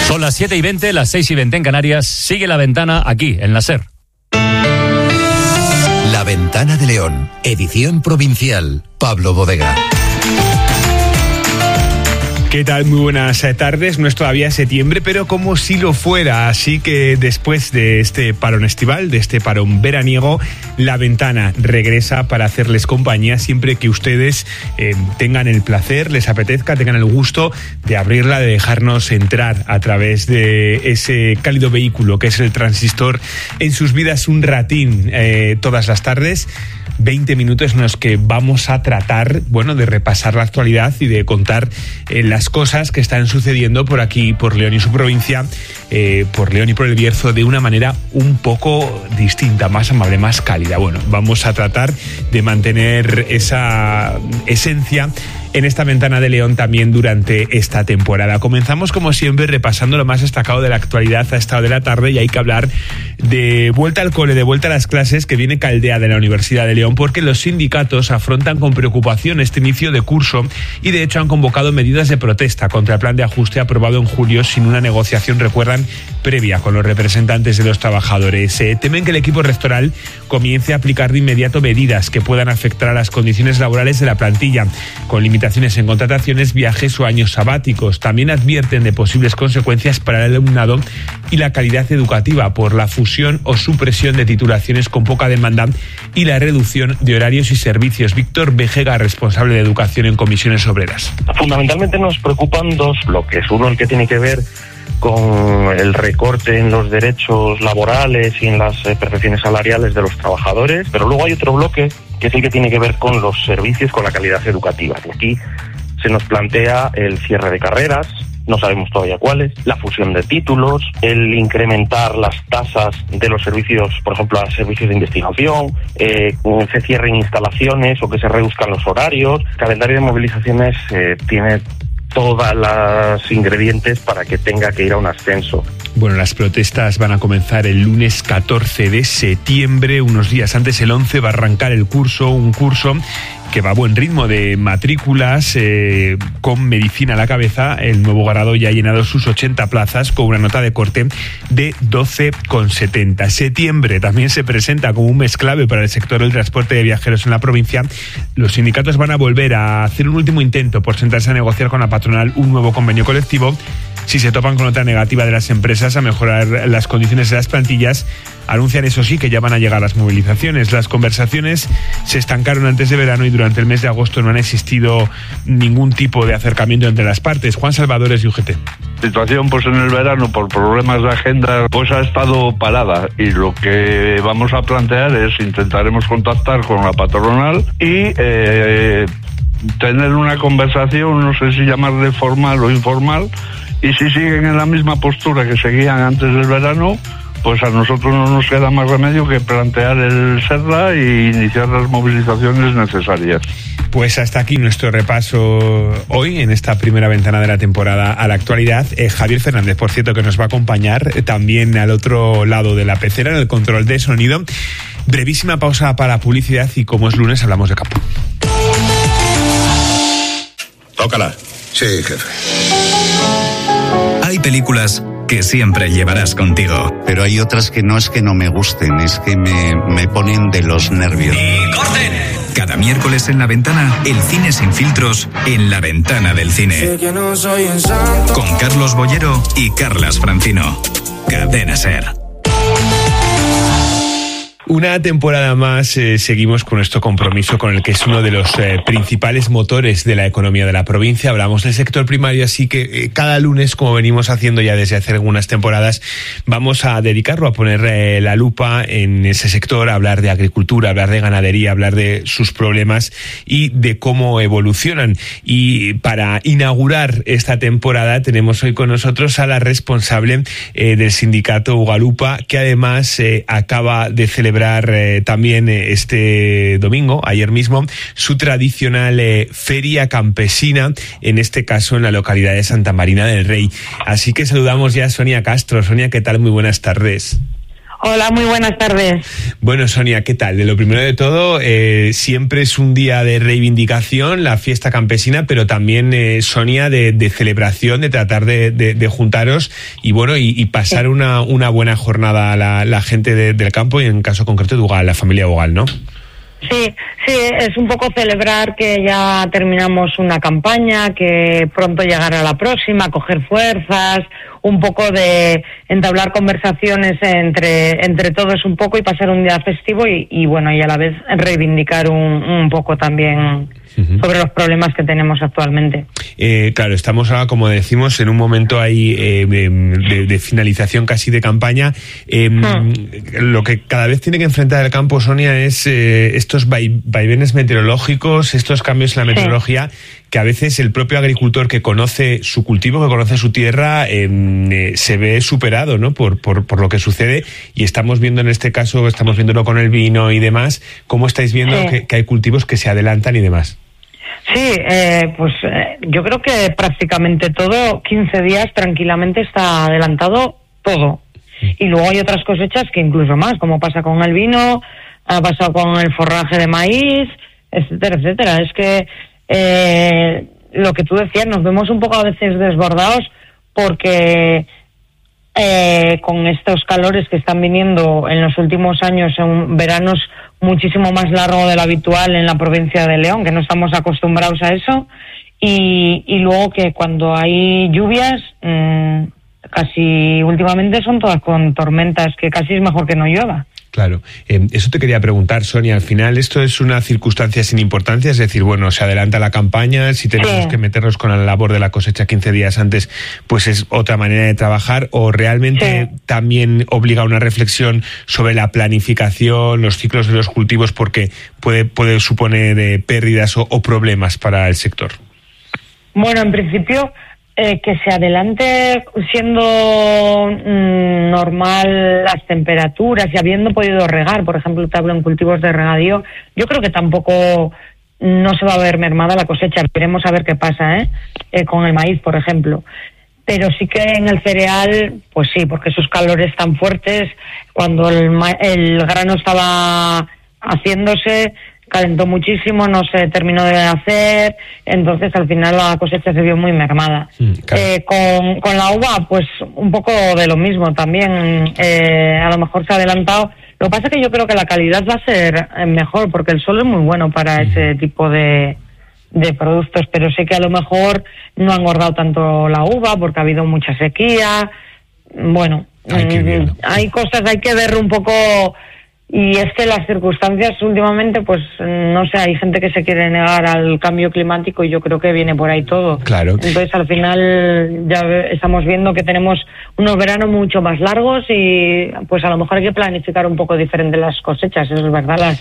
Son las 7:20, las 6:20 en Canarias. Sigue La Ventana aquí, en la SER. La Ventana de León, edición provincial. Pablo Bodega. ¿Qué tal? Muy buenas tardes. No es todavía septiembre, pero como si lo fuera. Así que después de este parón estival, de este parón veraniego, La Ventana regresa para hacerles compañía siempre que ustedes tengan el placer, les apetezca, tengan el gusto de abrirla, de dejarnos entrar a través de ese cálido vehículo que es el Transistor en sus vidas un ratín todas las tardes. 20 minutos en los que vamos a tratar, de repasar la actualidad y de contar las cosas que están sucediendo por aquí, por León y su provincia, por León y por el Bierzo, de una manera un poco distinta, más amable, más cálida. Vamos a tratar de mantener esa esencia en esta Ventana de León también durante esta temporada. Comenzamos como siempre repasando lo más destacado de la actualidad a esta hora de la tarde, y hay que hablar de vuelta al cole, de vuelta a las clases, que viene caldeada de la Universidad de León, porque los sindicatos afrontan con preocupación este inicio de curso y de hecho han convocado medidas de protesta contra el plan de ajuste aprobado en julio sin una negociación, recuerdan, previa con los representantes de los trabajadores. Temen que el equipo rectoral comience a aplicar de inmediato medidas que puedan afectar a las condiciones laborales de la plantilla, con limitaciones en contrataciones, viajes o años sabáticos. También advierten de posibles consecuencias para el alumnado y la calidad educativa por la fusión o supresión de titulaciones con poca demanda y la reducción de horarios y servicios. Víctor Vejega, responsable de Educación en Comisiones Obreras. Fundamentalmente nos preocupan dos bloques. Uno, el que tiene que ver con el recorte en los derechos laborales y en las percepciones salariales de los trabajadores, pero luego hay otro bloque que es el que tiene que ver con los servicios, con la calidad educativa. Y aquí se nos plantea el cierre de carreras, no sabemos todavía cuáles, la fusión de títulos, el incrementar las tasas de los servicios, por ejemplo, a servicios de investigación, se cierren instalaciones o que se reduzcan los horarios. El calendario de movilizaciones tiene todas las ingredientes para que tenga que ir a un ascenso. Las protestas van a comenzar el lunes 14 de septiembre, unos días antes, el 11, va a arrancar el curso, un curso que va a buen ritmo de matrículas, con medicina a la cabeza. El nuevo grado ya ha llenado sus 80 plazas con una nota de corte de 12,70. Septiembre también se presenta como un mes clave para el sector del transporte de viajeros en la provincia. Los sindicatos van a volver a hacer un último intento por sentarse a negociar con la patronal un nuevo convenio colectivo. Si se topan con otra negativa de las empresas a mejorar las condiciones de las plantillas, anuncian eso sí que ya van a llegar las movilizaciones. Las conversaciones se estancaron antes de verano y durante el mes de agosto no han existido ningún tipo de acercamiento entre las partes. Juan Salvadores, de UGT. La situación en el verano por problemas de agenda ha estado parada, y lo que vamos a plantear es intentaremos contactar con la patronal y tener una conversación, no sé si llamarle formal o informal, y si siguen en la misma postura que seguían antes del verano, pues a nosotros no nos queda más remedio que plantear el SERLA e iniciar las movilizaciones necesarias. Pues hasta aquí nuestro repaso hoy en esta primera ventana de la temporada a la actualidad. Javier Fernández, por cierto, que nos va a acompañar también al otro lado de la pecera en el control de sonido. Brevísima pausa para publicidad y como es lunes hablamos de campo. Tócala. Sí, jefe. Hay películas que siempre llevarás contigo. Pero hay otras que no es que no me gusten, es que me ponen de los nervios. ¡Y corten! Cada miércoles en La Ventana, el cine sin filtros en La Ventana del Cine. Con Carlos Bollero y Carlas Francino. Cadena SER. Una temporada más seguimos con nuestro compromiso con el que es uno de los principales motores de la economía de la provincia. Hablamos del sector primario, así que cada lunes, como venimos haciendo ya desde hace algunas temporadas, vamos a dedicarlo a poner la lupa en ese sector, a hablar de agricultura, a hablar de ganadería, a hablar de sus problemas y de cómo evolucionan. Y para inaugurar esta temporada tenemos hoy con nosotros a la responsable del sindicato Ugalupa, que además acaba de celebrar también este domingo, ayer mismo, su tradicional feria campesina, en este caso en la localidad de Santa Marina del Rey. Así que saludamos ya a Sonia Castro. Sonia, ¿qué tal? Muy buenas tardes. Hola, muy buenas tardes. Bueno, Sonia, ¿qué tal? De lo primero de todo, siempre es un día de reivindicación, la fiesta campesina, pero también, Sonia, de celebración, de tratar de juntaros y bueno, y pasar una buena jornada a la gente del campo y en caso concreto de Ugal, la familia Ugal, ¿no? Sí, es un poco celebrar que ya terminamos una campaña, que pronto llegará la próxima, coger fuerzas, un poco de entablar conversaciones entre todos un poco y pasar un día festivo y bueno, y a la vez reivindicar un poco también sobre los problemas que tenemos actualmente. Claro, estamos ahora, como decimos, en un momento ahí de finalización casi de campaña. Lo que cada vez tiene que enfrentar el campo, Sonia, es estos vaivenes meteorológicos, estos cambios en la meteorología, que a veces el propio agricultor que conoce su cultivo, que conoce su tierra, se ve superado, ¿no? Por lo que sucede, y estamos viendo en este caso, estamos viéndolo con el vino y demás, cómo estáis viendo que hay cultivos que se adelantan y demás. Sí, yo creo que prácticamente todo, 15 días tranquilamente está adelantado todo. Y luego hay otras cosechas que incluso más, como pasa con el vino, ha pasado con el forraje de maíz, etcétera, etcétera. Es que lo que tú decías, nos vemos un poco a veces desbordados porque con estos calores que están viniendo en los últimos años, en veranos muchísimo más largo de lo habitual en la provincia de León, que no estamos acostumbrados a eso, y luego que cuando hay lluvias, casi últimamente son todas con tormentas, que casi es mejor que no llueva. Claro, eso te quería preguntar, Sonia, al final esto es una circunstancia sin importancia, es decir, bueno, se adelanta la campaña, si tenemos que meternos con la labor de la cosecha 15 días antes, pues es otra manera de trabajar, o realmente también obliga a una reflexión sobre la planificación, los ciclos de los cultivos, porque puede suponer pérdidas o problemas para el sector. Bueno, en principio, que se adelante siendo normal las temperaturas y habiendo podido regar, por ejemplo, te hablo en cultivos de regadío, yo creo que tampoco no se va a ver mermada la cosecha. Veremos a ver qué pasa, con el maíz, por ejemplo. Pero sí que en el cereal, pues sí, porque esos calores tan fuertes, cuando el grano estaba haciéndose, calentó muchísimo, no se terminó de hacer, entonces al final la cosecha se vio muy mermada. Claro. Con la uva, pues un poco de lo mismo también, a lo mejor se ha adelantado. Lo que pasa es que yo creo que la calidad va a ser mejor, porque el suelo es muy bueno para ese tipo de productos, pero sé que a lo mejor no ha engordado tanto la uva porque ha habido mucha sequía. Bueno, hay cosas, hay que ver un poco. Y es que las circunstancias últimamente, pues no sé, hay gente que se quiere negar al cambio climático y yo creo que viene por ahí todo. Claro. Entonces al final ya estamos viendo que tenemos unos veranos mucho más largos y pues a lo mejor hay que planificar un poco diferente las cosechas, eso es verdad,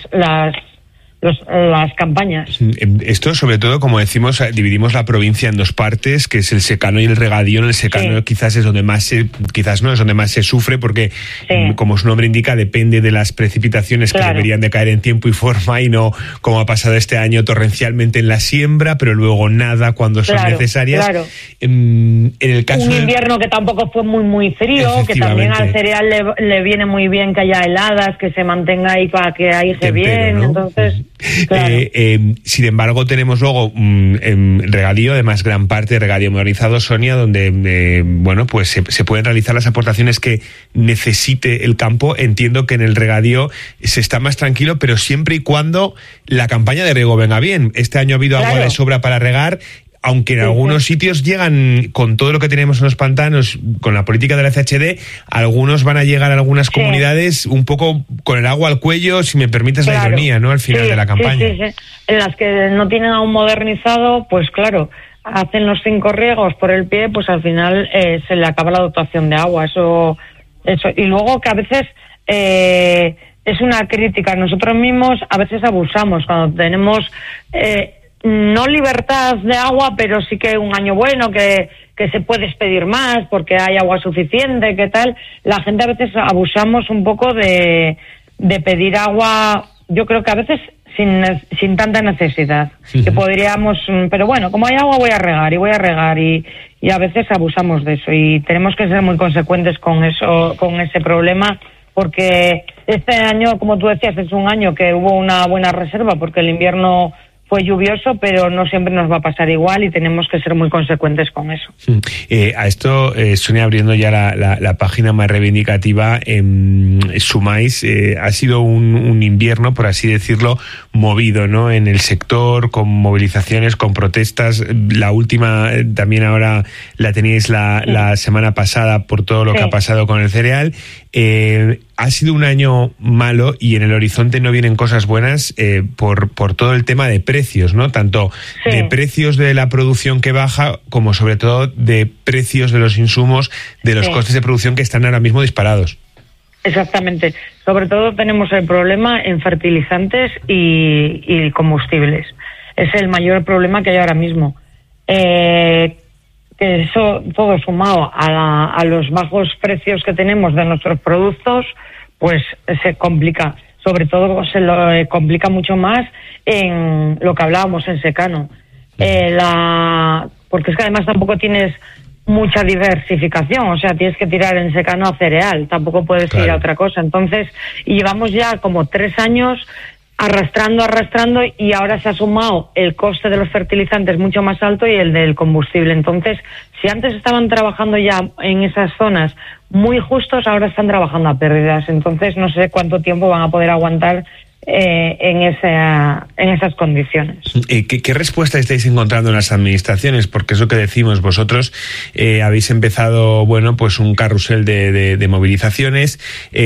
las campañas. Esto, sobre todo, como decimos, dividimos la provincia en dos partes, que es el secano y el regadío. En el secano quizás es donde más es donde más se sufre, porque como su nombre indica, depende de las precipitaciones que deberían de caer en tiempo y forma, y no como ha pasado este año torrencialmente en la siembra, pero luego nada cuando son necesarias. Claro. En el caso un invierno que tampoco fue muy frío, que también al cereal le viene muy bien que haya heladas, que se mantenga ahí para que aire bien, ¿no? Entonces... Claro. Sin embargo, tenemos luego regadío, además gran parte de regadío modernizado, Sonia, donde pues se pueden realizar las aportaciones que necesite el campo. Entiendo que en el regadío se está más tranquilo, pero siempre y cuando la campaña de riego venga bien. Este año ha habido agua de sobra para regar, aunque en algunos sitios llegan, con todo lo que tenemos en los pantanos, con la política de la CHD, algunos van a llegar a algunas comunidades un poco con el agua al cuello, si me permites la ironía, ¿no?, al final de la campaña. Sí. En las que no tienen aún modernizado, pues claro, hacen los 5 riegos por el pie, pues al final se le acaba la dotación de agua, eso. Y luego que a veces... es una crítica, nosotros mismos a veces abusamos cuando tenemos... no libertad de agua, pero sí que un año bueno, que se puede expedir más porque hay agua suficiente, ¿qué tal? La gente a veces abusamos un poco de pedir agua, yo creo que a veces sin tanta necesidad, que podríamos, pero bueno, como hay agua voy a regar y a veces abusamos de eso y tenemos que ser muy consecuentes con eso, con ese problema, porque este año, como tú decías, es un año que hubo una buena reserva porque el invierno fue lluvioso, pero no siempre nos va a pasar igual y tenemos que ser muy consecuentes con eso. A esto, Sonia, abriendo ya la página más reivindicativa, Sumáis, ha sido un invierno, por así decirlo, movido, ¿no? En el sector, con movilizaciones, con protestas. La última también ahora la teníais la semana pasada por todo lo que ha pasado con el cereal. Ha sido un año malo y en el horizonte no vienen cosas buenas por todo el tema de precios, ¿no? Tanto de precios de la producción que baja como sobre todo de precios de los insumos, de los costes de producción que están ahora mismo disparados. Exactamente. Sobre todo tenemos el problema en fertilizantes y combustibles. Es el mayor problema que hay ahora mismo. Que eso todo sumado a los bajos precios que tenemos de nuestros productos, pues se complica. Sobre todo se lo complica mucho más en lo que hablábamos en secano. Porque es que además tampoco tienes mucha diversificación, o sea, tienes que tirar en secano a cereal, tampoco puedes ir a otra cosa. Entonces, y llevamos ya como 3 años arrastrando y ahora se ha sumado el coste de los fertilizantes mucho más alto y el del combustible. Entonces, si antes estaban trabajando ya en esas zonas muy justos, ahora están trabajando a pérdidas. Entonces, no sé cuánto tiempo van a poder aguantar en esas condiciones. ¿Qué respuesta estáis encontrando en las administraciones? Porque es lo que decimos, vosotros habéis empezado, bueno, pues un carrusel de movilizaciones.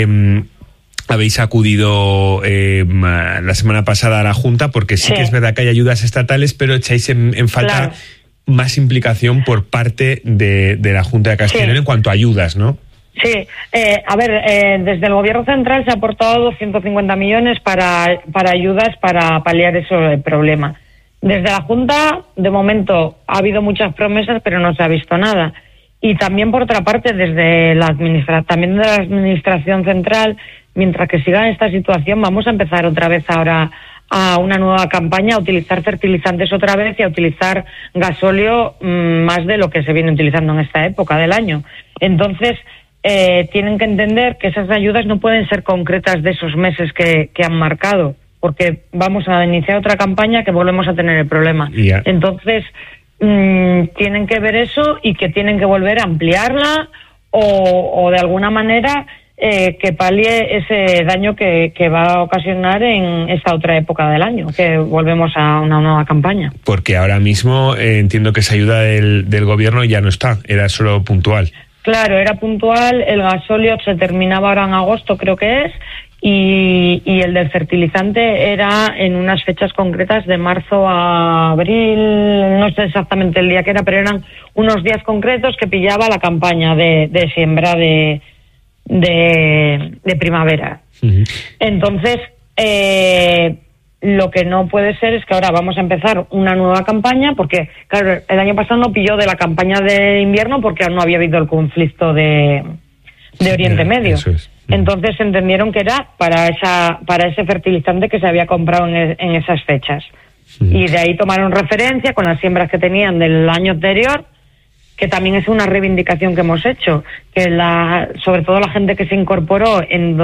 Habéis acudido la semana pasada a la Junta, porque sí que es verdad que hay ayudas estatales, pero echáis en falta más implicación por parte de la Junta de Castilla y León en cuanto a ayudas, ¿no? Sí, desde el Gobierno Central se ha aportado 250 millones para ayudas para paliar ese problema. Desde la Junta, de momento, ha habido muchas promesas, pero no se ha visto nada. Y también, por otra parte, desde también de la Administración Central, mientras que siga esta situación, vamos a empezar otra vez ahora a una nueva campaña, a utilizar fertilizantes otra vez y a utilizar gasóleo más de lo que se viene utilizando en esta época del año. Entonces, tienen que entender que esas ayudas no pueden ser concretas de esos meses que han marcado, porque vamos a iniciar otra campaña que volvemos a tener el problema. Entonces, tienen que ver eso y que tienen que volver a ampliarla o de alguna manera que palie ese daño que va a ocasionar en esta otra época del año, que volvemos a una nueva campaña. Porque ahora mismo entiendo que esa ayuda del gobierno ya no está, era solo puntual. Claro, era puntual, el gasóleo se terminaba ahora en agosto, creo que es, y el del fertilizante era en unas fechas concretas de marzo a abril, no sé exactamente el día que era, pero eran unos días concretos que pillaba la campaña de siembra de primavera. Entonces, lo que no puede ser es que ahora vamos a empezar una nueva campaña, porque claro, el año pasado no pilló de la campaña de invierno porque aún no había habido el conflicto de Oriente Medio. Eso es. Entonces entendieron que era para ese fertilizante que se había comprado en esas fechas. Y de ahí tomaron referencia con las siembras que tenían del año anterior, que también es una reivindicación que hemos hecho, que sobre todo la gente que se incorporó en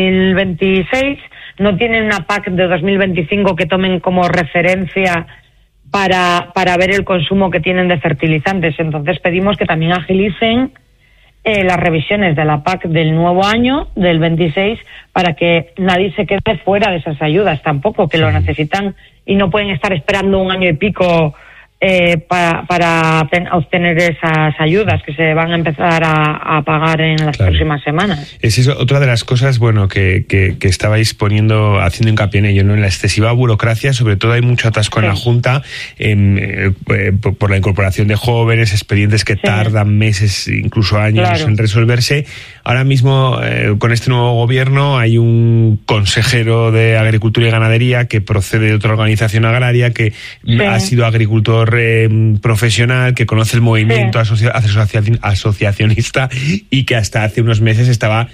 2026 no tienen una PAC de 2025 que tomen como referencia para ver el consumo que tienen de fertilizantes. Entonces pedimos que también agilicen las revisiones de la PAC del nuevo año, del 26, para que nadie se quede fuera de esas ayudas tampoco, que lo necesitan y no pueden estar esperando un año y pico para obtener esas ayudas que se van a empezar a pagar en las próximas semanas. Es eso, otra de las cosas, bueno, que estabais haciendo hincapié en ello, ¿no? En la excesiva burocracia, sobre todo hay mucho atasco en la Junta, por la incorporación de jóvenes, expedientes que tardan meses, incluso años en resolverse. Ahora mismo, con este nuevo gobierno, hay un consejero de Agricultura y Ganadería que procede de otra organización agraria, que ha sido agricultor profesional, que conoce el movimiento asociacionista y que hasta hace unos meses estaba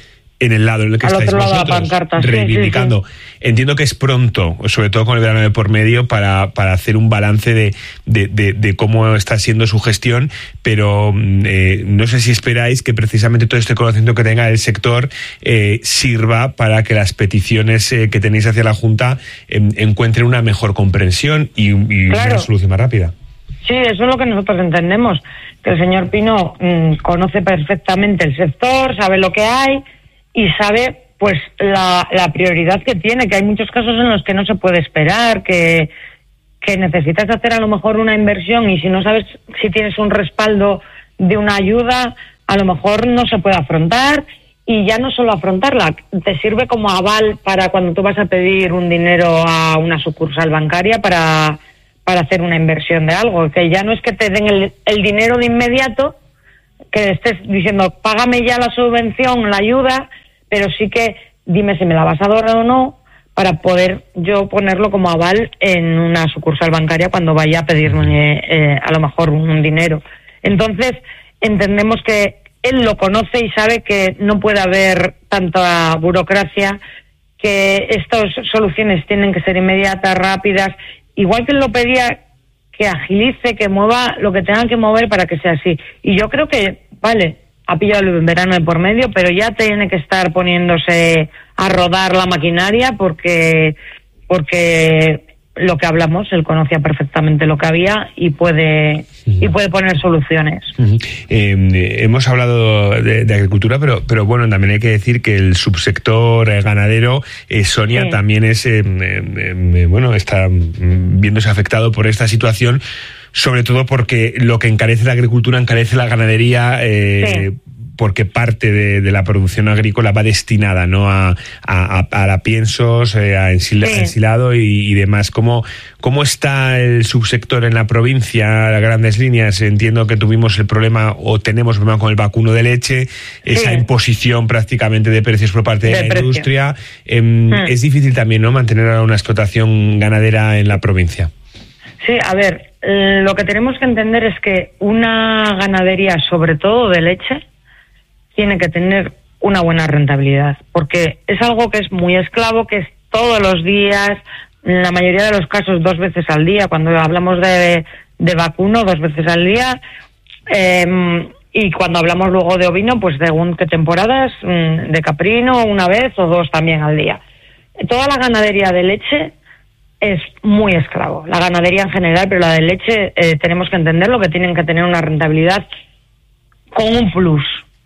en el lado en el que estáis vosotros, reivindicando. Sí. Entiendo que es pronto, sobre todo con el verano de por medio, para hacer un balance de cómo está siendo su gestión, pero no sé si esperáis que precisamente todo este conocimiento que tenga el sector sirva para que las peticiones que tenéis hacia la Junta encuentren una mejor comprensión y una solución más rápida. Sí, eso es lo que nosotros entendemos, que el señor Pino conoce perfectamente el sector, sabe lo que hay y sabe pues la prioridad que tiene, que hay muchos casos en los que no se puede esperar, que necesitas hacer a lo mejor una inversión y si no sabes si tienes un respaldo de una ayuda, a lo mejor no se puede afrontar. Y ya no solo afrontarla, te sirve como aval para cuando tú vas a pedir un dinero a una sucursal bancaria para hacer una inversión de algo, que ya no es que te den el dinero de inmediato, que estés diciendo, págame ya la subvención, la ayuda, pero sí que dime si me la vas a dar o no, para poder yo ponerlo como aval en una sucursal bancaria cuando vaya a pedirme a lo mejor un dinero. Entonces, entendemos que él lo conoce y sabe que no puede haber tanta burocracia, que estas soluciones tienen que ser inmediatas, rápidas, igual que él lo pedía, que agilice, que mueva lo que tenga que mover para que sea así. Y yo creo que, vale, ha pillado el verano de por medio, pero ya tiene que estar poniéndose a rodar la maquinaria porque lo que hablamos, él conocía perfectamente lo que había y puede poner soluciones. Hemos hablado de agricultura, pero bueno, también hay que decir que el subsector ganadero, Sonia, también es está viéndose afectado por esta situación, sobre todo porque lo que encarece la agricultura encarece la ganadería. Porque parte de la producción agrícola va destinada, ¿no?, a piensos, a ensilado y demás. ¿Cómo está el subsector en la provincia a grandes líneas? Entiendo que tuvimos el problema, o tenemos problema con el vacuno de leche, esa imposición prácticamente de precios por parte de la industria. Es difícil también, ¿no?, mantener una explotación ganadera en la provincia. Sí, a ver, lo que tenemos que entender es que una ganadería, sobre todo de leche, tiene que tener una buena rentabilidad, porque es algo que es muy esclavo, que es todos los días, en la mayoría de los casos 2 veces al día, cuando hablamos de vacuno 2 veces al día, y cuando hablamos luego de ovino, pues según qué temporadas, de caprino 1 vez o 2 también al día. Toda la ganadería de leche es muy esclavo, la ganadería en general, pero la de leche tenemos que entenderlo, que tienen que tener una rentabilidad con un plus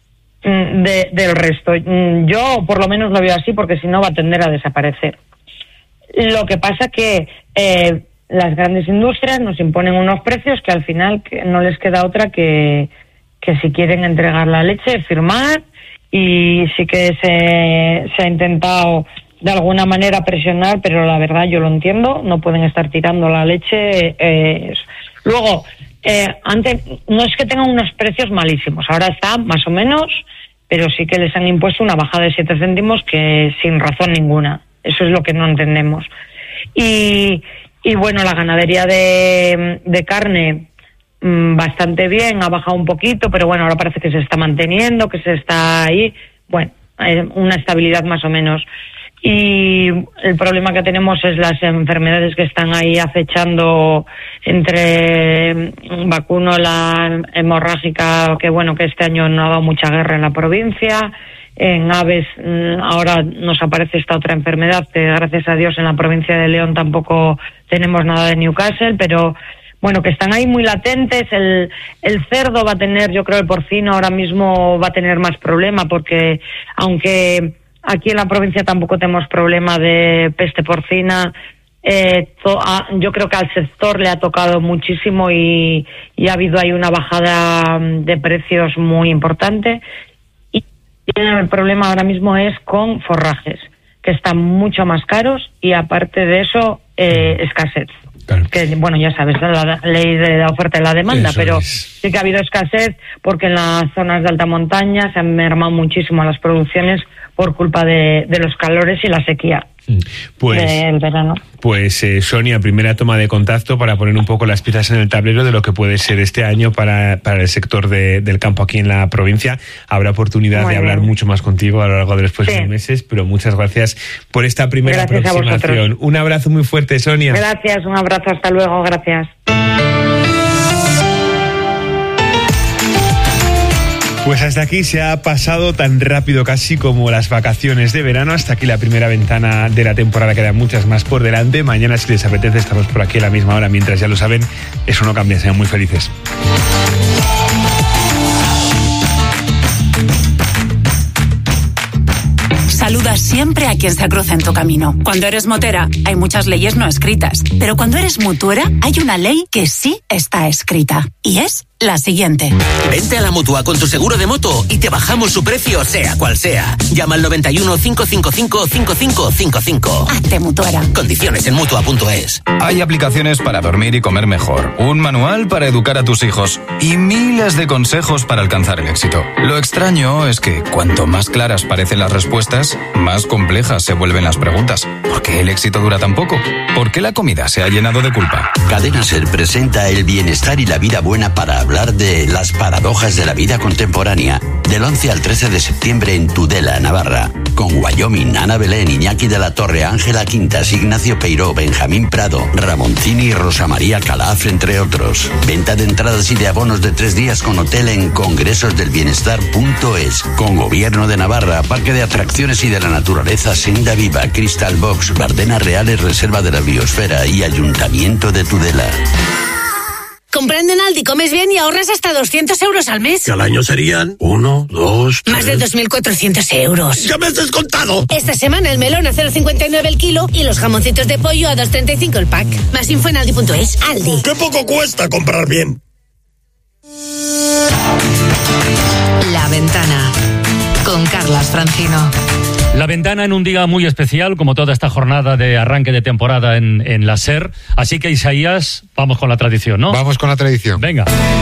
del resto. Yo por lo menos lo veo así, porque si no va a tender a desaparecer. Lo que pasa que las grandes industrias nos imponen unos precios que al final no les queda otra que si quieren entregar la leche, firmar, y sí que se ha intentado de alguna manera presionar, pero la verdad yo lo entiendo, no pueden estar tirando la leche. Luego, antes no es que tengan unos precios malísimos, ahora está más o menos, pero sí que les han impuesto una bajada de 7 céntimos que sin razón ninguna. Eso es lo que no entendemos. Y bueno, la ganadería de carne bastante bien, ha bajado un poquito, pero bueno, ahora parece que se está manteniendo, que se está ahí, bueno, una estabilidad más o menos. Y el problema que tenemos es las enfermedades que están ahí acechando, entre vacuno, la hemorrágica, que bueno, que este año no ha dado mucha guerra en la provincia. En aves ahora nos aparece esta otra enfermedad, que gracias a Dios en la provincia de León tampoco tenemos nada de Newcastle, pero bueno, que están ahí muy latentes. El cerdo va a tener, yo creo, el porcino ahora mismo va a tener más problema, porque aunque aquí en la provincia tampoco tenemos problema de peste porcina, yo creo que al sector le ha tocado muchísimo y ha habido ahí una bajada de precios muy importante. Y el problema ahora mismo es con forrajes, que están mucho más caros, y aparte de eso, escasez. Claro. Que bueno, ya sabes, la ley de la oferta y la demanda, eso pero sí que ha habido escasez, porque en las zonas de alta montaña se han mermado muchísimo las producciones por culpa de los calores y la sequía. del verano. Pues Sonia, primera toma de contacto para poner un poco las piezas en el tablero de lo que puede ser este año para el sector del campo aquí en la provincia. Habrá oportunidad de hablar mucho más contigo a lo largo de los próximos meses, pero muchas gracias por esta primera aproximación. Un abrazo muy fuerte, Sonia. Gracias, un abrazo, hasta luego, gracias. Pues hasta aquí se ha pasado tan rápido casi como las vacaciones de verano. Hasta aquí la primera ventana de la temporada, quedan muchas más por delante. Mañana, si les apetece, estamos por aquí a la misma hora. Mientras, ya lo saben, eso no cambia, sean muy felices. Saluda siempre a quien se cruza en tu camino. Cuando eres motera, hay muchas leyes no escritas. Pero cuando eres mutuera, hay una ley que sí está escrita. Y es la siguiente. Vente a la Mutua con tu seguro de moto y te bajamos su precio, sea cual sea. Llama al 91 555 5555. Hazte mutuera. Condiciones en Mutua.es. Hay aplicaciones para dormir y comer mejor, un manual para educar a tus hijos y miles de consejos para alcanzar el éxito. Lo extraño es que cuanto más claras parecen las respuestas, más complejas se vuelven las preguntas. ¿Por qué el éxito dura tan poco? ¿Por qué la comida se ha llenado de culpa? Cadena Ser presenta el bienestar y la vida buena para hablar de las paradojas de la vida contemporánea. Del 11 al 13 de septiembre en Tudela, Navarra. Con Wyoming, Ana Belén, Iñaki de la Torre, Ángela Quintas, Ignacio Peiró, Benjamín Prado, Ramoncini y Rosa María Calaf, entre otros. Venta de entradas y de abonos de 3 días con hotel en congresosdelbienestar.es. Con Gobierno de Navarra, Parque de Atracciones y de la Naturaleza Senda Viva, Crystal Box, Bardenas Reales, Reserva de la Biosfera y Ayuntamiento de Tudela. Comprando en Aldi comes bien y ahorras hasta 200 euros al mes. Que al año serían 1, 2, 3... Más de 2.400 euros. ¡Ya me has descontado! Esta semana el melón a 0,59 el kilo y los jamoncitos de pollo a 2,35 el pack. Más info en Aldi.es. Aldi. ¡Qué poco cuesta comprar bien! La Ventana con Carlas Francino. La Ventana en un día muy especial, como toda esta jornada de arranque de temporada en la SER. Así que, Isaías, vamos con la tradición, ¿no? Vamos con la tradición. Venga.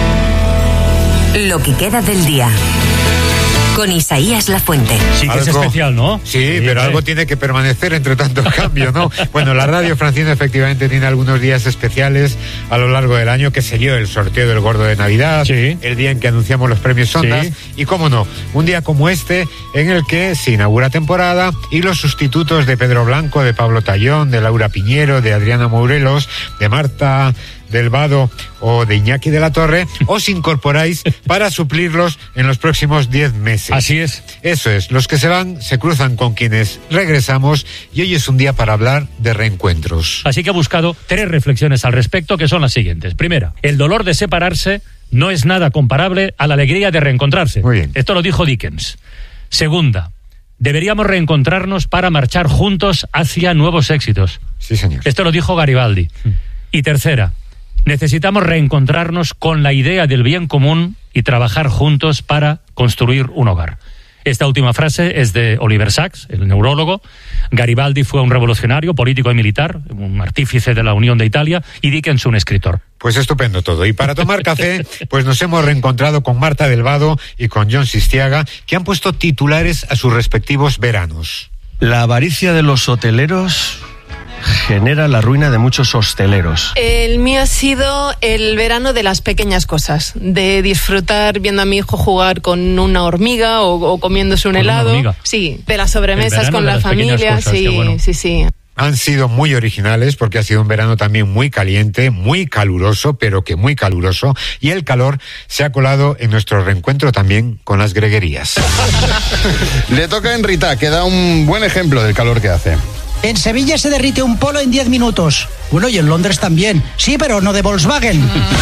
Lo que queda del día. Con Isaías Lafuente. Sí que es especial, ¿no? Sí, pero algo tiene que permanecer entre tanto cambio, ¿no? Bueno, la radio Francino efectivamente tiene algunos días especiales a lo largo del año, que se dio el sorteo del Gordo de Navidad, el día en que anunciamos los premios Ondas, y cómo no, un día como este en el que se inaugura temporada y los sustitutos de Pedro Blanco, de Pablo Tallón, de Laura Piñero, de Adriana Morelos, de Marta del Vado o de Iñaki de la Torre, os incorporáis para suplirlos en los próximos 10 meses. Así es. Eso es, los que se van se cruzan con quienes regresamos y hoy es un día para hablar de reencuentros. Así que he buscado 3 reflexiones al respecto, que son las siguientes. Primera, el dolor de separarse no es nada comparable a la alegría de reencontrarse. Muy bien. Esto lo dijo Dickens. Segunda, deberíamos reencontrarnos para marchar juntos hacia nuevos éxitos. Sí, señor. Esto lo dijo Garibaldi. Y tercera, necesitamos reencontrarnos con la idea del bien común y trabajar juntos para construir un hogar. Esta última frase es de Oliver Sacks, el neurólogo. Garibaldi fue un revolucionario, político y militar, un artífice de la Unión de Italia, y Dickens un escritor. Pues estupendo todo. Y para tomar café, pues nos hemos reencontrado con Marta del Vado y con John Sistiaga, que han puesto titulares a sus respectivos veranos. La avaricia de los hoteleros genera la ruina de muchos hosteleros. El mío ha sido el verano de las pequeñas cosas, de disfrutar viendo a mi hijo jugar con una hormiga o comiéndose un helado. Sí, de las sobremesas con la familia. Cosas, sí, bueno. Sí. Han sido muy originales porque ha sido un verano también muy caliente, muy caluroso, pero que muy caluroso, y el calor se ha colado en nuestro reencuentro también con las greguerías. Le toca a Enrita, que da un buen ejemplo del calor que hace. En Sevilla se derrite un polo en 10 minutos. Bueno, y en Londres también. Sí, pero no de Volkswagen.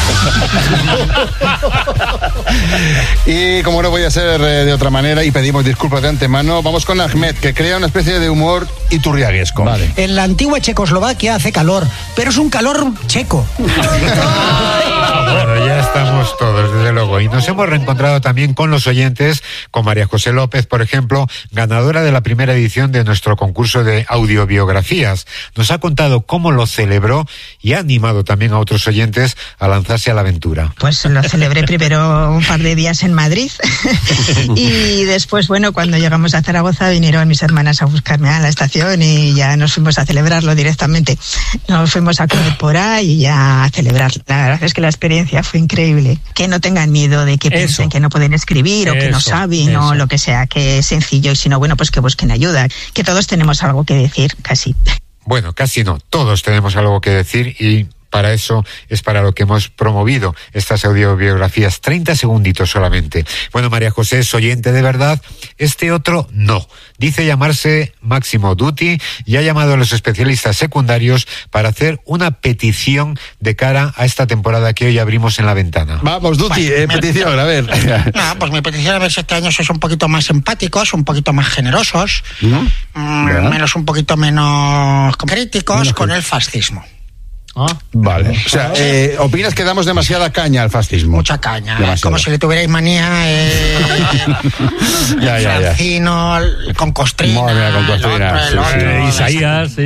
Y como no voy a ser de otra manera, y pedimos disculpas de antemano, vamos con Ahmed, que crea una especie de humor iturriaguesco. Vale. En la antigua Checoslovaquia hace calor, pero es un calor checo. Bueno, ya estamos todos, desde luego. Y nos hemos reencontrado también con los oyentes, con María José López, por ejemplo, ganadora de la primera edición de nuestro concurso de audiobiografías. Nos ha contado cómo lo celebró y ha animado también a otros oyentes a lanzarse a la aventura. Pues lo celebré primero un par de días en Madrid y después, bueno, cuando llegamos a Zaragoza vinieron mis hermanas a buscarme a la estación ilusión y ya nos fuimos a celebrarlo directamente. Nos fuimos a comer por ahí y ya a celebrar. La verdad es que la experiencia fue increíble. Que no tengan miedo de que piensen que no pueden escribir o que no saben o lo que sea, que es sencillo y si no, bueno, pues que busquen ayuda. Que todos tenemos algo que decir, casi. Bueno, casi no. Todos tenemos algo que decir y para eso es para lo que hemos promovido estas audiobiografías. 30 segunditos solamente. Bueno, María José es oyente de verdad. Este otro no. Dice llamarse Máximo Dutti y ha llamado a los especialistas secundarios para hacer una petición de cara a esta temporada que hoy abrimos en La Ventana. Vamos, Dutti, petición, a ver. No, pues mi petición a ver si este año sois un poquito más empáticos, un poquito más generosos, un poquito menos críticos con el fascismo. Vale. O sea, ¿opinas que damos demasiada caña al fascismo? Mucha caña. Como si le tuvierais manía Francino, con Costrina, con Costrina, el otro, Isaías,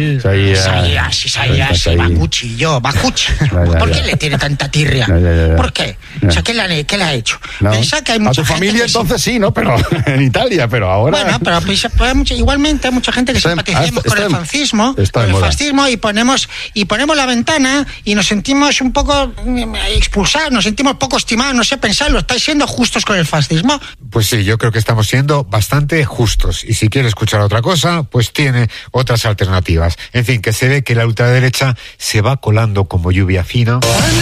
Bakuchi, ¿por qué le tiene tanta tirria? ¿Por qué? O sea, ¿qué le ha hecho? No. Pensa que hay mucha a tu familia entonces sí, ¿no? Pero en Italia, pero ahora... Bueno, pero igualmente hay mucha gente que simpaticemos con el fascismo, y ponemos La Ventana y nos sentimos un poco expulsados, nos sentimos poco estimados, no sé pensarlo. ¿Estáis siendo justos con el fascismo? Pues sí, yo creo que estamos siendo bastante justos. Y si quiere escuchar otra cosa, pues tiene otras alternativas. En fin, que se ve que la ultraderecha se va colando como lluvia fina.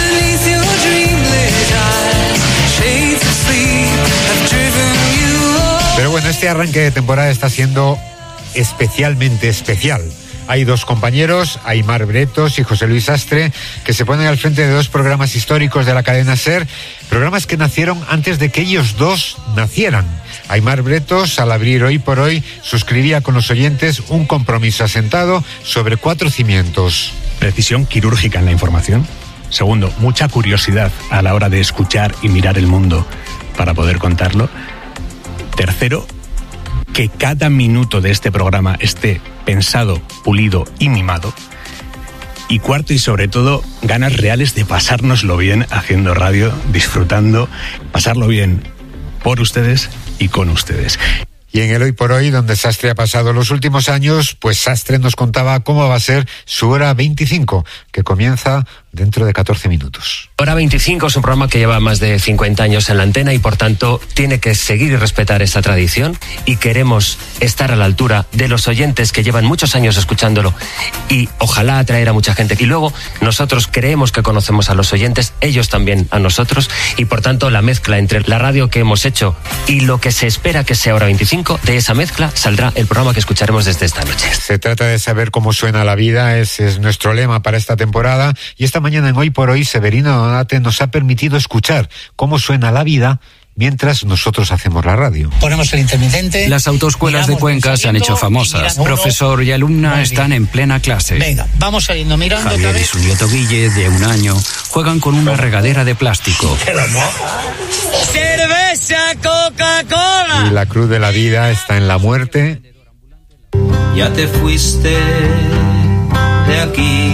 Pero bueno, este arranque de temporada está siendo especialmente especial. Hay dos compañeros, Aimar Bretos y José Luis Sastre, que se ponen al frente de dos programas históricos de la cadena SER, programas que nacieron antes de que ellos dos nacieran. Aimar Bretos, al abrir Hoy por Hoy, suscribía con los oyentes un compromiso asentado sobre 4 cimientos. Precisión quirúrgica en la información. Segundo, mucha curiosidad a la hora de escuchar y mirar el mundo para poder contarlo. Tercero, que cada minuto de este programa esté pensado, pulido y mimado. Y cuarto y sobre todo, ganas reales de pasárnoslo bien haciendo radio, disfrutando, pasarlo bien por ustedes y con ustedes. Y en el Hoy por Hoy, donde Sastre ha pasado los últimos años, pues Sastre nos contaba cómo va a ser su hora 25, que comienza dentro de 14 minutos. Hora 25 es un programa que lleva más de 50 años en la antena y por tanto tiene que seguir y respetar esta tradición y queremos estar a la altura de los oyentes que llevan muchos años escuchándolo y ojalá atraer a mucha gente. Y luego nosotros creemos que conocemos a los oyentes, ellos también a nosotros y por tanto la mezcla entre la radio que hemos hecho y lo que se espera que sea Hora 25, de esa mezcla saldrá el programa que escucharemos desde esta noche. Se trata de saber cómo suena la vida, ese es nuestro lema para esta temporada y esta mañana en Hoy por Hoy Severino Donate nos ha permitido escuchar cómo suena la vida mientras nosotros hacemos la radio. Ponemos el intermitente. Las autoescuelas de Cuenca se han hecho famosas. Profesor y alumna están en plena clase. Venga, vamos saliendo mirando. Javier y su nieto Guille, de 1 año, juegan con una regadera de plástico. ¡Cerveza, Coca-Cola! Y la cruz de la vida está en la muerte. Ya te fuiste de aquí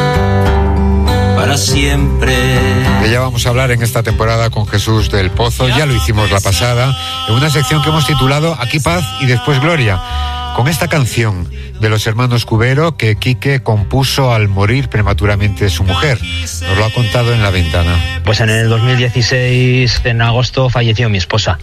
para siempre. Que ya vamos a hablar en esta temporada con Jesús del Pozo, ya lo hicimos la pasada, en una sección que hemos titulado Aquí paz y después gloria, con esta canción de los hermanos Cubero que Quique compuso al morir prematuramente su mujer. Nos lo ha contado en La Ventana. Pues en el 2016, en agosto, falleció mi esposa.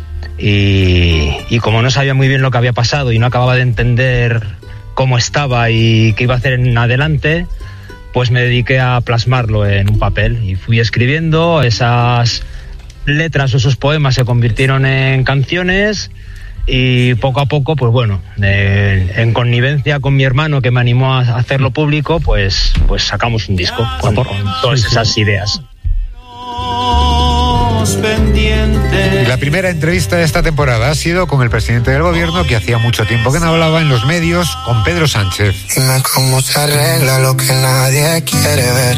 Y como no sabía muy bien lo que había pasado y no acababa de entender cómo estaba y qué iba a hacer en adelante, pues me dediqué a plasmarlo en un papel y fui escribiendo. Esas letras o esos poemas se convirtieron en canciones y poco a poco, pues bueno, en connivencia con mi hermano que me animó a hacerlo público, pues sacamos un disco con todas esas ideas. La primera entrevista de esta temporada ha sido con el presidente del gobierno, que hacía mucho tiempo que no hablaba en los medios, con Pedro Sánchez. Dime cómo se arregla lo que nadie quiere ver.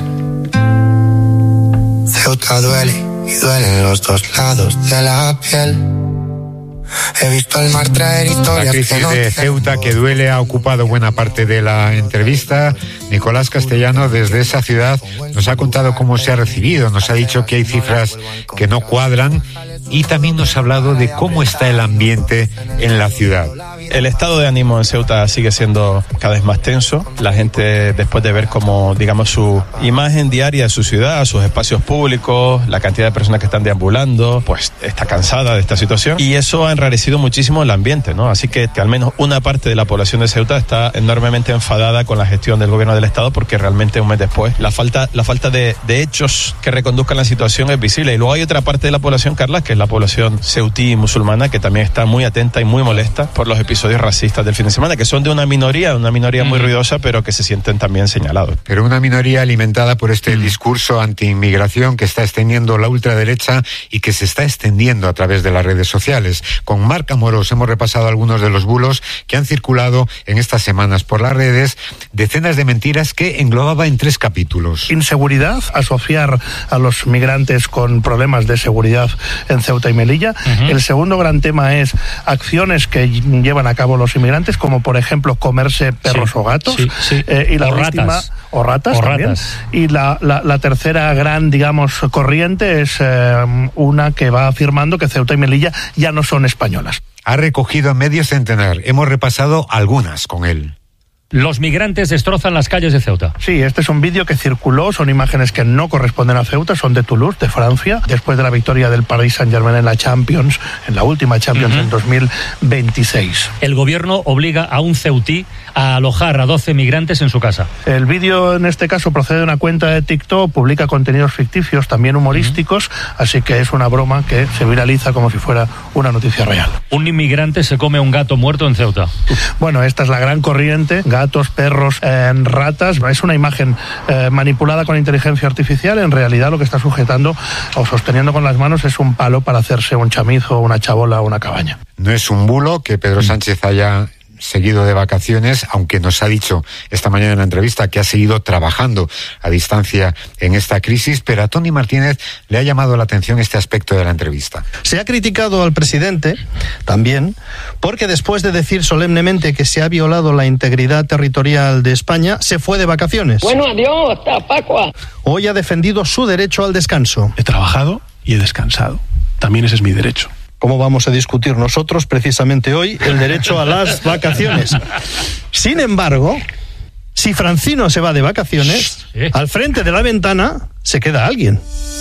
Ceuta duele y duelen los dos lados de la piel. He visto al mar traer historias. La crisis de Ceuta que duele ha ocupado buena parte de la entrevista. Nicolás Castellano desde esa ciudad nos ha contado cómo se ha recibido, nos ha dicho que hay cifras que no cuadran y también nos ha hablado de cómo está el ambiente en la ciudad. El estado de ánimo en Ceuta sigue siendo cada vez más tenso. La gente, después de ver cómo, digamos, su imagen diaria de su ciudad, sus espacios públicos, la cantidad de personas que están deambulando, pues está cansada de esta situación y eso ha enrarecido muchísimo el ambiente, ¿no? Así que al menos una parte de la población de Ceuta está enormemente enfadada con la gestión del gobierno del estado porque realmente un mes después la falta de hechos que reconduzcan la situación es visible. Y luego hay otra parte de la población, Carla, que es la población ceutí musulmana, que también está muy atenta y muy molesta por los episodios racistas del fin de semana, que son de una minoría muy ruidosa, pero que se sienten también señalados. Pero una minoría alimentada por este discurso anti-inmigración que está extendiendo la ultraderecha y que se está extendiendo a través de las redes sociales. Con Marc Amorós hemos repasado algunos de los bulos que han circulado en estas semanas por las redes, decenas de mentiras que englobaba en 3 capítulos. Inseguridad, asociar a los migrantes con problemas de seguridad en Ceuta y Melilla. El segundo gran tema es acciones que llevan a cabo los inmigrantes, como por ejemplo comerse perros o gatos, y la última, o ratas también. Y la tercera gran, digamos, corriente es una que va afirmando que Ceuta y Melilla ya no son españolas. Ha recogido medio centenar. Hemos repasado algunas con él. Los migrantes destrozan las calles de Ceuta. Sí, este es un vídeo que circuló, son imágenes que no corresponden a Ceuta, son de Toulouse, de Francia, después de la victoria del Paris Saint-Germain en la Champions, en la última Champions en 2026. El gobierno obliga a un ceutí a alojar a 12 migrantes en su casa. El vídeo en este caso procede de una cuenta de TikTok, publica contenidos ficticios, también humorísticos, así que es una broma que se viraliza como si fuera una noticia real. Un inmigrante se come un gato muerto en Ceuta. Bueno, esta es la gran corriente. Gatos, perros, ratas. Es una imagen manipulada con inteligencia artificial. En realidad lo que está sujetando o sosteniendo con las manos es un palo para hacerse un chamizo, una chabola o una cabaña. No es un bulo que Pedro Sánchez haya seguido de vacaciones, aunque nos ha dicho esta mañana en la entrevista que ha seguido trabajando a distancia en esta crisis, pero a Tony Martínez le ha llamado la atención este aspecto de la entrevista. Se ha criticado al presidente también porque después de decir solemnemente que se ha violado la integridad territorial de España, se fue de vacaciones. Bueno, adiós, hasta Pascua. Hoy ha defendido su derecho al descanso. He trabajado y he descansado. También ese es mi derecho. ¿Cómo vamos a discutir nosotros precisamente hoy el derecho a las vacaciones? Sin embargo, si Francino se va de vacaciones, al frente de la ventana se queda alguien.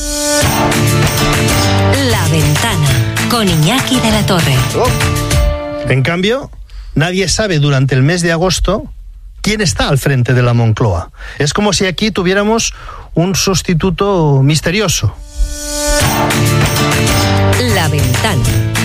La Ventana, con Iñaki de la Torre. En cambio, nadie sabe durante el mes de agosto quién está al frente de la Moncloa. Es como si aquí tuviéramos un sustituto misterioso. La Ventana.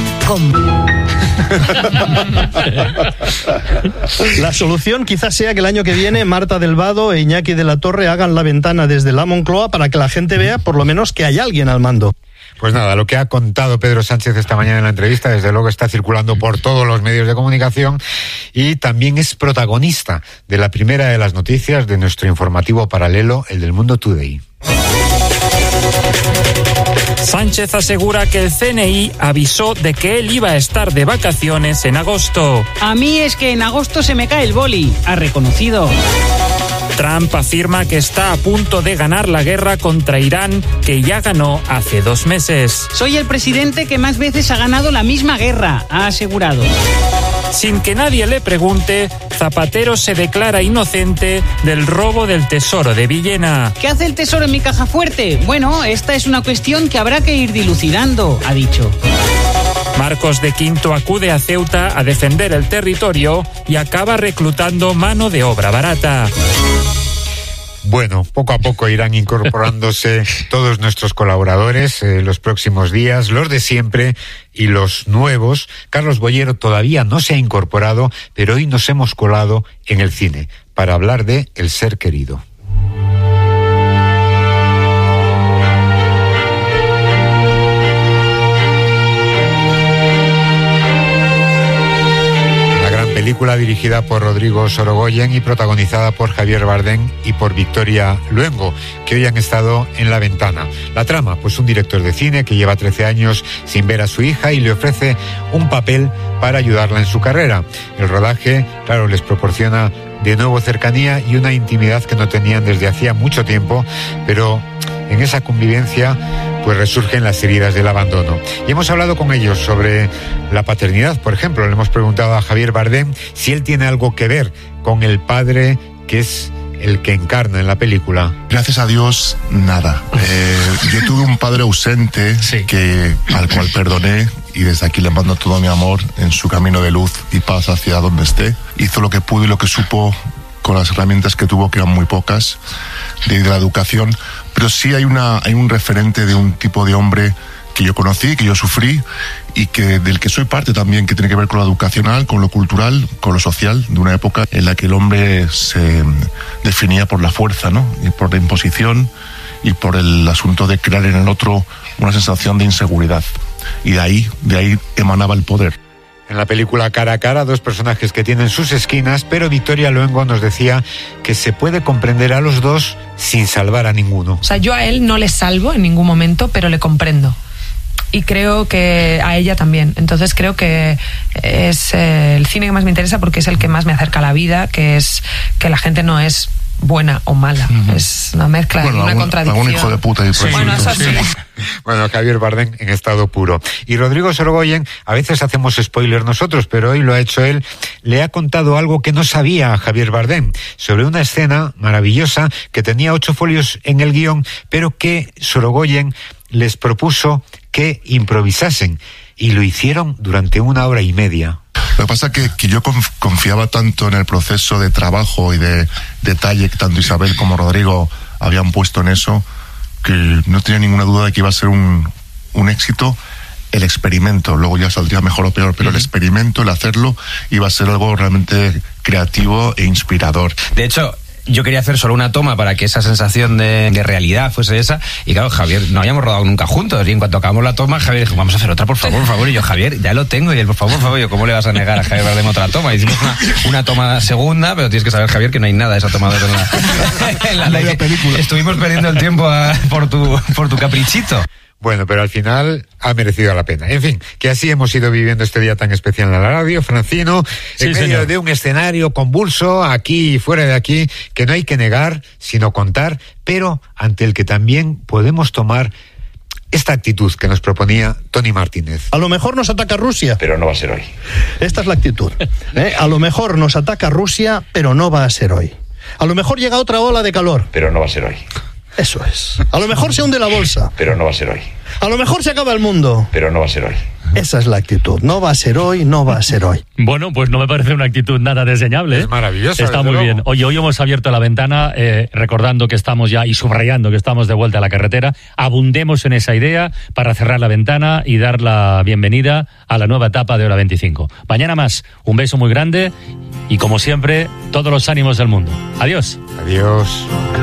La solución quizás sea que el año que viene Marta del Vado e Iñaki de la Torre hagan La Ventana desde la Moncloa para que la gente vea por lo menos que hay alguien al mando. Pues nada, lo que ha contado Pedro Sánchez esta mañana en la entrevista, desde luego está circulando por todos los medios de comunicación y también es protagonista de la primera de las noticias de nuestro informativo paralelo, el del Mundo Today. Sánchez asegura que el CNI avisó de que él iba a estar de vacaciones en agosto. A mí es que en agosto se me cae el boli, ha reconocido. Trump afirma que está a punto de ganar la guerra contra Irán, que ya ganó hace 2 meses. Soy el presidente que más veces ha ganado la misma guerra, ha asegurado. Sin que nadie le pregunte, Zapatero se declara inocente del robo del tesoro de Villena. ¿Qué hace el tesoro en mi caja fuerte? Bueno, esta es una cuestión que habrá que ir dilucidando, ha dicho. Marcos de Quinto acude a Ceuta a defender el territorio y acaba reclutando mano de obra barata. Bueno, poco a poco irán incorporándose todos nuestros colaboradores los próximos días, los de siempre y los nuevos. Carlos Bollero todavía no se ha incorporado, pero hoy nos hemos colado en el cine para hablar de El ser querido. Película dirigida por Rodrigo Sorogoyen y protagonizada por Javier Bardem y por Victoria Luengo, que hoy han estado en La Ventana. La trama, pues un director de cine que lleva 13 años sin ver a su hija y le ofrece un papel para ayudarla en su carrera. El rodaje, claro, les proporciona de nuevo cercanía y una intimidad que no tenían desde hacía mucho tiempo, pero en esa convivencia pues resurgen las heridas del abandono. Y hemos hablado con ellos sobre la paternidad, por ejemplo. Le hemos preguntado a Javier Bardem si él tiene algo que ver con el padre que es el que encarna en la película. Gracias a Dios, nada. Yo tuve un padre ausente al cual perdoné, y desde aquí le mando todo mi amor en su camino de luz y paz hacia donde esté. Hizo lo que pudo y lo que supo con las herramientas que tuvo, que eran muy pocas, de la educación. Pero sí hay un referente de un tipo de hombre que yo conocí, que yo sufrí y del que soy parte también, que tiene que ver con lo educacional, con lo cultural, con lo social, de una época en la que el hombre se definía por la fuerza, ¿no? Y por la imposición y por el asunto de crear en el otro una sensación de inseguridad. Y de ahí emanaba el poder. En la película Cara a Cara, dos personajes que tienen sus esquinas, pero Victoria Luengo nos decía que se puede comprender a los dos sin salvar a ninguno. O sea, yo a él no le salvo en ningún momento, pero le comprendo. Y creo que a ella también. Entonces creo que es el cine que más me interesa, porque es el que más me acerca a la vida, que es que la gente no es buena o mala. Es una mezcla, una contradicción. Algún hijo de puta. Bueno, eso sí. Bueno, Javier Bardem en estado puro. Y Rodrigo Sorogoyen, a veces hacemos spoiler nosotros, pero hoy lo ha hecho él, le ha contado algo que no sabía a Javier Bardem, sobre una escena maravillosa que tenía 8 folios en el guión, pero que Sorogoyen les propuso que improvisasen, y lo hicieron durante 1 hora y media. Lo que pasa es que yo confiaba tanto en el proceso de trabajo y de detalle que tanto Isabel como Rodrigo habían puesto en eso, que no tenía ninguna duda de que iba a ser un éxito el experimento. Luego ya saldría mejor o peor, pero el experimento, el hacerlo, iba a ser algo realmente creativo e inspirador. De hecho, yo quería hacer solo una toma para que esa sensación de realidad fuese esa, y claro, Javier, no habíamos rodado nunca juntos, y en cuanto acabamos la toma, Javier dijo, vamos a hacer otra, por favor, y yo, Javier, ya lo tengo, y él, por favor, yo, ¿cómo le vas a negar a Javier Bardem otra toma? Hicimos una toma segunda, pero tienes que saber, Javier, que no hay nada de esa toma en la película. Estuvimos perdiendo el tiempo por tu caprichito. Bueno, pero al final ha merecido la pena. En fin, que así hemos ido viviendo este día tan especial en la radio, Francino, en medio de un escenario convulso, aquí y fuera de aquí, que no hay que negar, sino contar, pero ante el que también podemos tomar esta actitud que nos proponía Tony Martínez. A lo mejor nos ataca Rusia, pero no va a ser hoy. Esta es la actitud. A lo mejor nos ataca Rusia, pero no va a ser hoy. A lo mejor llega otra ola de calor, pero no va a ser hoy. Eso es. A lo mejor se hunde la bolsa, pero no va a ser hoy. A lo mejor se acaba el mundo, pero no va a ser hoy. Esa es la actitud. No va a ser hoy, no va a ser hoy. Bueno, pues no me parece una actitud nada desdeñable. Es maravillosa. Está muy bien. Oye, hoy hemos abierto la ventana recordando que estamos ya y subrayando que estamos de vuelta a la carretera. Abundemos en esa idea para cerrar la ventana y dar la bienvenida a la nueva etapa de Hora 25. Mañana más. Un beso muy grande y, como siempre, todos los ánimos del mundo. Adiós. Adiós.